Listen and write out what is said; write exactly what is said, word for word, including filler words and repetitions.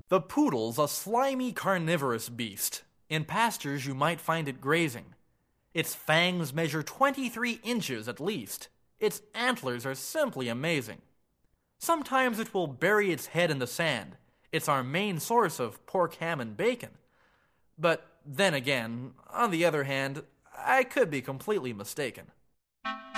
The poodle's a slimy carnivorous beast. In pastures you might find it grazing. Its fangs measure twenty-three inches at least. Its antlers are simply amazing. Sometimes it will bury its head in the sand. It's our main source of pork, ham, and bacon. But then again, on the other hand, I could be completely mistaken.